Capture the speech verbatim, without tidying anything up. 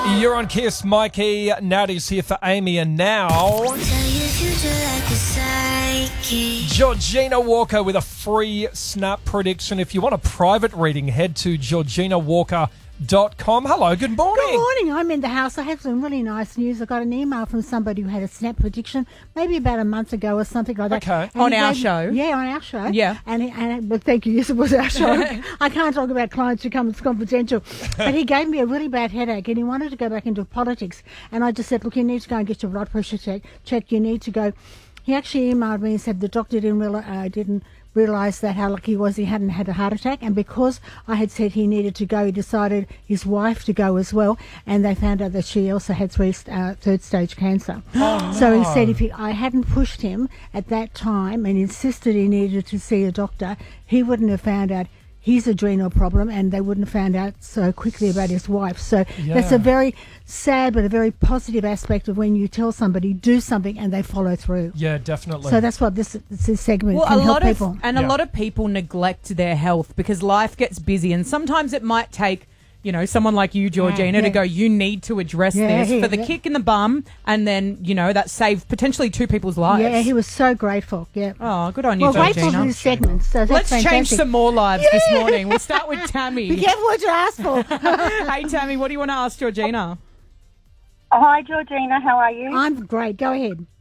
You're on Kiss. Mikey, Natty's here for Amy, and now Georgina Walker with a free snap prediction. If you want a private reading, head to georgina walker dot com. Hello, good morning. Good morning. I'm in the house. I have some really nice news. I got an email from somebody who had a snap prediction maybe about a month ago or something like that. Okay. And On he our gave- show? Yeah, on our show. Yeah. And, he, and well, thank you. Yes, it was our show. I can't talk about clients who come. It's confidential. But he gave me a really bad headache and he wanted to go back into politics. And I just said, look, you need to go and get your blood pressure check. Check. You need to go. He actually emailed me and said the doctor didn't realize, uh, didn't realise that how lucky he was he hadn't had a heart attack, and because I had said he needed to go, he decided his wife to go as well, and they found out that she also had three, uh, third stage cancer. Oh, so he no. said if he, I hadn't pushed him at that time and insisted he needed to see a doctor, he wouldn't have found out his adrenal problem, and they wouldn't have found out so quickly about his wife. So that's Yeah. a very sad but a very positive aspect of when you tell somebody do something and they follow through. Yeah, definitely. So that's what this this segment Well, can a help lot people. of and Yeah. a lot of people neglect their health because life gets busy, and sometimes it might take, you know, someone like you, Georgina, Yeah, to yeah. go, you need to address Yeah, this yeah, for the yeah. kick in the bum, and then, you know, that saved potentially two people's lives. Yeah, he was so grateful. Yeah. Oh, good on you, Well, grateful Georgina. for this segment. So that's Let's fantastic. change some more lives this morning. We'll start with Be Tammy. careful what you ask for. Hey, Tammy, what do you want to ask Georgina? Hi, Georgina. How are you? I'm great. Go ahead.